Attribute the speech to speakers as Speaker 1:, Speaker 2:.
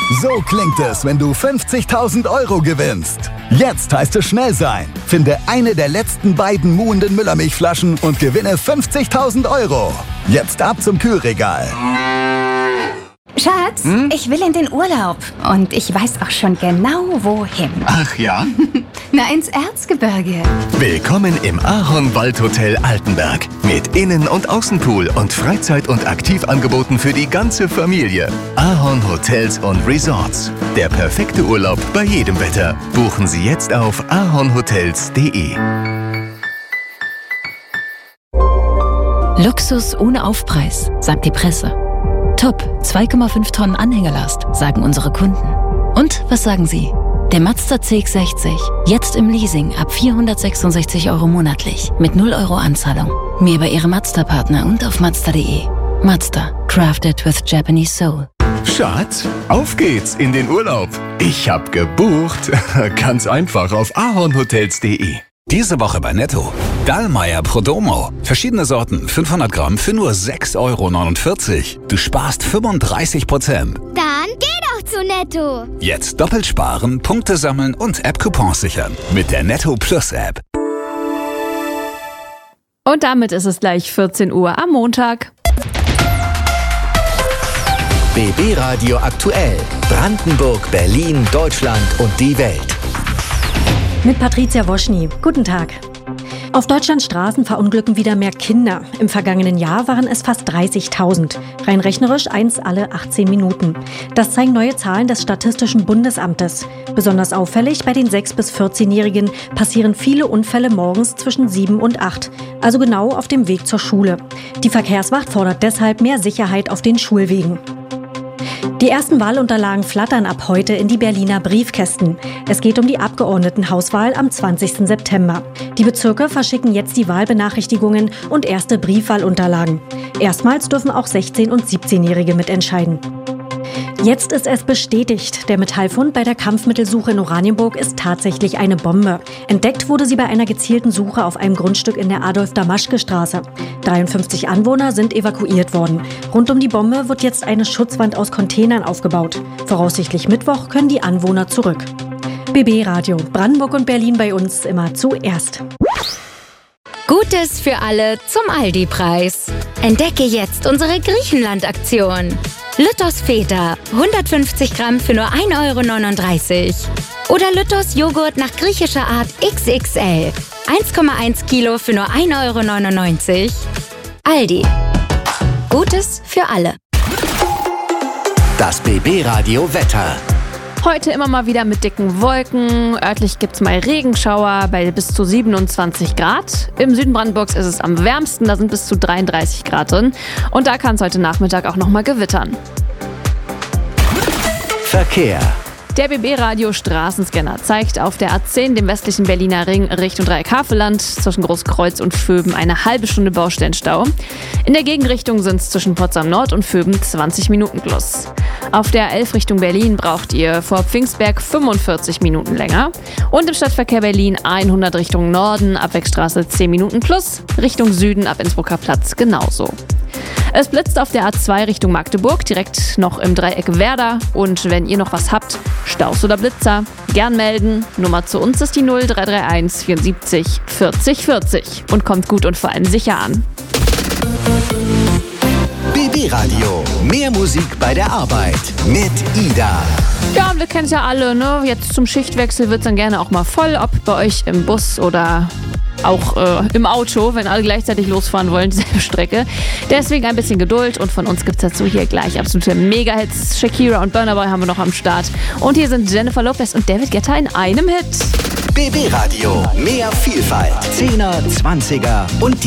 Speaker 1: So klingt es, wenn du 50.000 € gewinnst. Jetzt heißt es schnell sein. Finde eine der letzten beiden muhenden Müllermilchflaschen und gewinne 50.000 €. Jetzt ab zum Kühlregal.
Speaker 2: Schatz, ich will in den Urlaub. Und ich weiß auch schon genau, wohin.
Speaker 3: Ach ja?
Speaker 2: Na, ins Erzgebirge.
Speaker 3: Willkommen im Ahorn-Waldhotel Altenberg. Mit Innen- und Außenpool und Freizeit- und Aktivangeboten für die ganze Familie. Ahorn Hotels und Resorts. Der perfekte Urlaub bei jedem Wetter. Buchen Sie jetzt auf ahornhotels.de.
Speaker 4: Luxus ohne Aufpreis, sagt die Presse. Top, 2,5 Tonnen Anhängerlast, sagen unsere Kunden. Und was sagen Sie? Der Mazda CX-60, jetzt im Leasing ab 466 € monatlich, mit 0 € Anzahlung. Mehr über Ihre Mazda-Partner und auf Mazda.de. Mazda, crafted with Japanese soul.
Speaker 3: Schatz, auf geht's in den Urlaub. Ich hab gebucht. Ganz einfach auf ahornhotels.de.
Speaker 5: Diese Woche bei Netto. Dallmayr Prodomo. Verschiedene Sorten, 500 Gramm für nur 6,49 €. Du sparst 35%.
Speaker 6: Dann geh doch zu Netto.
Speaker 5: Jetzt doppelt sparen, Punkte sammeln und App-Coupons sichern. Mit der Netto Plus App.
Speaker 7: Und damit ist es gleich 14 Uhr am Montag.
Speaker 8: BB Radio aktuell. Brandenburg, Berlin, Deutschland und die Welt.
Speaker 9: Mit Patricia Woschny. Guten Tag. Auf Deutschlands Straßen verunglücken wieder mehr Kinder. Im vergangenen Jahr waren es fast 30.000. Rein rechnerisch eins alle 18 Minuten. Das zeigen neue Zahlen des Statistischen Bundesamtes. Besonders auffällig, bei den 6- bis 14-Jährigen passieren viele Unfälle morgens zwischen 7 und 8. Also genau auf dem Weg zur Schule. Die Verkehrswacht fordert deshalb mehr Sicherheit auf den Schulwegen. Die ersten Wahlunterlagen flattern ab heute in die Berliner Briefkästen. Es geht um die Abgeordnetenhauswahl am 20. September. Die Bezirke verschicken jetzt die Wahlbenachrichtigungen und erste Briefwahlunterlagen. Erstmals dürfen auch 16- und 17-Jährige mitentscheiden. Jetzt ist es bestätigt. Der Metallfund bei der Kampfmittelsuche in Oranienburg ist tatsächlich eine Bombe. Entdeckt wurde sie bei einer gezielten Suche auf einem Grundstück in der Adolf-Damaschke-Straße. 53 Anwohner sind evakuiert worden. Rund um die Bombe wird jetzt eine Schutzwand aus Containern aufgebaut. Voraussichtlich Mittwoch können die Anwohner zurück. BB Radio, Brandenburg und Berlin bei uns immer zuerst.
Speaker 6: Gutes für alle zum Aldi-Preis. Entdecke jetzt unsere Griechenland-Aktion. Lütters Feta, 150 Gramm für nur 1,39 €. Oder Lütters Joghurt nach griechischer Art XXL, 1,1 Kilo für nur 1,99 €. Aldi. Gutes für alle.
Speaker 8: Das BB Radio Wetter.
Speaker 7: Heute immer mal wieder mit dicken Wolken. Örtlich gibt es mal Regenschauer bei bis zu 27 Grad. Im Süden Brandenburgs ist es am wärmsten, da sind bis zu 33 Grad drin. Und da kann es heute Nachmittag auch noch mal gewittern.
Speaker 8: Verkehr.
Speaker 7: Der BB-Radio Straßenscanner zeigt auf der A10, dem westlichen Berliner Ring, Richtung Dreieck-Havelland, zwischen Großkreuz und Vöben eine halbe Stunde Baustellenstau. In der Gegenrichtung sind es zwischen Potsdam Nord und Vöben 20 Minuten plus. Auf der 11 Richtung Berlin braucht ihr vor Pfingstberg 45 Minuten länger. Und im Stadtverkehr Berlin 100 Richtung Norden, Abwegstraße 10 Minuten plus, Richtung Süden ab Innsbrucker Platz genauso. Es blitzt auf der A2 Richtung Magdeburg, direkt noch im Dreieck Werder. Und wenn ihr noch was habt, Staus oder Blitzer, gern melden. Nummer zu uns ist die 0331 74 40 40 und kommt gut und vor allem sicher an.
Speaker 8: BB Radio. Mehr Musik bei der Arbeit mit Ida.
Speaker 7: Ja, und wir kennen es ja alle, ne? Jetzt zum Schichtwechsel wird es dann gerne auch mal voll, ob bei euch im Bus oder auch im Auto, wenn alle gleichzeitig losfahren wollen, dieselbe Strecke. Deswegen ein bisschen Geduld und von uns gibt es dazu hier gleich absolute Mega-Hits. Shakira und Burna Boy haben wir noch am Start. Und hier sind Jennifer Lopez und David Guetta in einem Hit.
Speaker 8: BB Radio. Mehr Vielfalt. 10er, 20er und die